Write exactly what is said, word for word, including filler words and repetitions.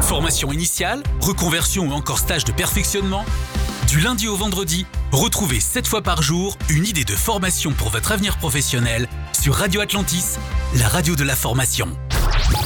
Formation initiale, reconversion ou encore stage de perfectionnement. Du lundi au vendredi, retrouvez sept fois par jour une idée de formation pour votre avenir professionnel sur Radio Atlantis, la radio de la formation.